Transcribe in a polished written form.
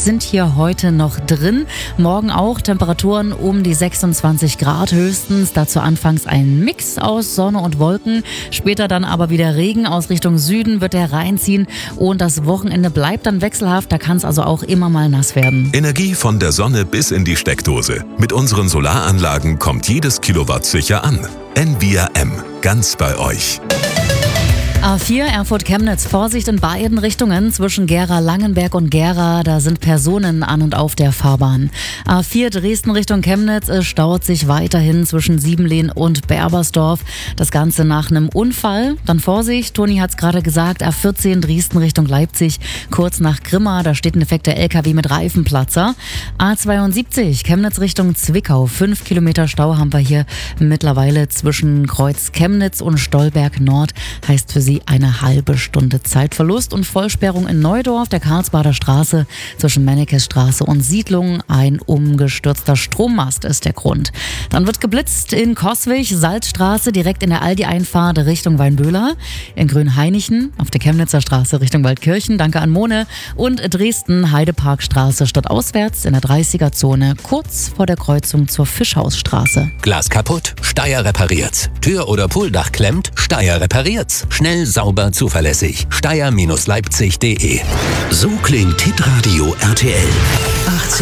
sind hier heute noch drin. Morgen auch Temperaturen um die 26 Grad höchstens. Dazu anfangs ein Mix aus Sonne und Wolken. Später dann aber wieder Regen. Aus Richtung Süden wird der reinziehen. Und das Wochenende bleibt dann wechselhaft. Da kann es also auch immer mal nass werden. Energie von der Sonne bis in die Steckdose. Mit unseren Solaranlagen kommt jedes Kilowatt sicher an. Envia M. Ganz bei euch. A4 Erfurt-Chemnitz, Vorsicht in beiden Richtungen zwischen Gera-Langenberg und Gera, da sind Personen an und auf der Fahrbahn. A4 Dresden Richtung Chemnitz, es staut sich weiterhin zwischen Siebenlehn und Berbersdorf. Das Ganze nach einem Unfall. Dann Vorsicht, Toni hat es gerade gesagt, A14 Dresden Richtung Leipzig, kurz nach Grimma, da steht ein defekter LKW mit Reifenplatzer. A72 Chemnitz Richtung Zwickau, 5 Kilometer Stau haben wir hier mittlerweile zwischen Kreuz Chemnitz und Stolberg Nord, heißt für Sie eine halbe Stunde Zeitverlust und Vollsperrung in Neudorf, der Karlsbader Straße zwischen Mennekesstraße und Siedlung. Ein umgestürzter Strommast ist der Grund. Dann wird geblitzt in Coswig, Salzstraße, direkt in der Aldi-Einfahrt Richtung Weinböhler, in Grünhainichen auf der Chemnitzer Straße Richtung Waldkirchen, danke an Mone, und Dresden, Heideparkstraße stadtauswärts in der 30er-Zone, kurz vor der Kreuzung zur Fischhausstraße. Glas kaputt? Steyr repariert's. Tür oder Pooldach klemmt? Steyr repariert's. Schnell, sauber, zuverlässig. Steyr-Leipzig.de. So klingt Hitradio RTL.